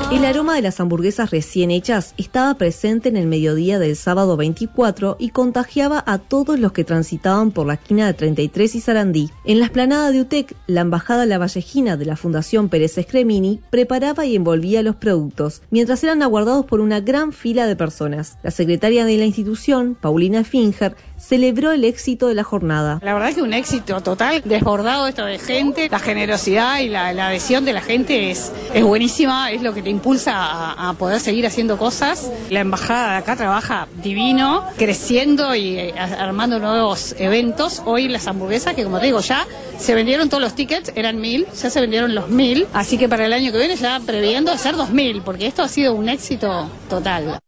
El aroma de las hamburguesas recién hechas estaba presente en el mediodía del sábado 24 y contagiaba a todos los que transitaban por la esquina de 33 y Sarandí. En la explanada de UTEC, la embajada lavallejina de la Fundación Pérez Escremini preparaba y envolvía los productos, mientras eran aguardados por una gran fila de personas. La secretaria de la institución, Paulina Finger, celebró el éxito de la jornada. La verdad que un éxito total, desbordado esto de gente, la generosidad y la adhesión de la gente es buenísima, es lo que te impulsa a poder seguir haciendo cosas. La embajada de acá trabaja divino, creciendo y armando nuevos eventos. Hoy las hamburguesas, que como te digo, ya se vendieron todos los tickets, eran 1000, ya se vendieron los 1000, así que para el año que viene ya previendo hacer 2000, porque esto ha sido un éxito total.